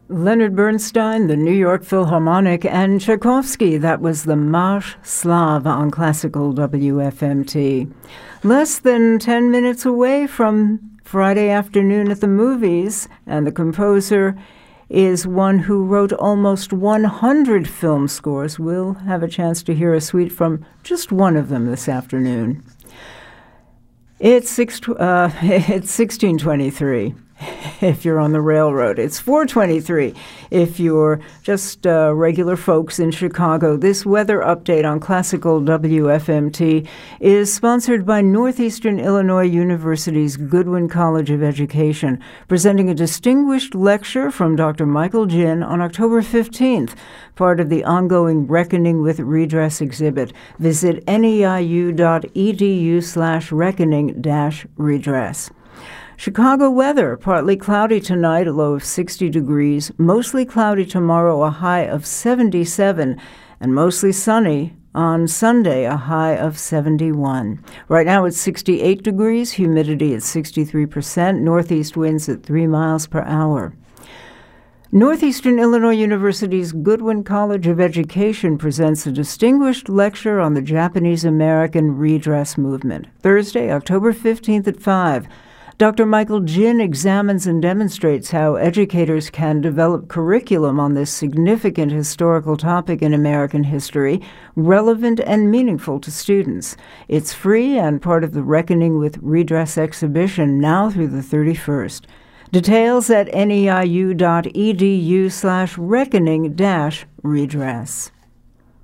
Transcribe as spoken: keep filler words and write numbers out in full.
Leonard Bernstein, the New York Philharmonic, and Tchaikovsky. That was the Marche Slave on Classical W F M T. Less than ten minutes away from Friday Afternoon at the Movies, and the composer is one who wrote almost one hundred film scores. We'll have a chance to hear a suite from just one of them this afternoon. It's six, uh, it's sixteen twenty-three. If you're on the railroad. It's four twenty-three if you're just uh, regular folks in Chicago. This weather update on Classical W F M T is sponsored by Northeastern Illinois University's Goodwin College of Education, presenting a distinguished lecture from Doctor Michael Jin on October fifteenth, part of the ongoing Reckoning with Redress exhibit. Visit neiu.edu slash reckoning dash redress. Chicago weather, partly cloudy tonight, a low of sixty degrees, mostly cloudy tomorrow, a high of seventy-seven, and mostly sunny on Sunday, a high of seventy-one. Right now it's sixty-eight degrees, humidity at sixty-three percent, northeast winds at three miles per hour. Northeastern Illinois University's Goodwin College of Education presents a distinguished lecture on the Japanese-American redress movement, Thursday, October fifteenth at five. Doctor Michael Jin examines and demonstrates how educators can develop curriculum on this significant historical topic in American history, relevant and meaningful to students. It's free and part of the Reckoning with Redress exhibition now through the thirty-first. Details at neiu.edu slash reckoning dash redress.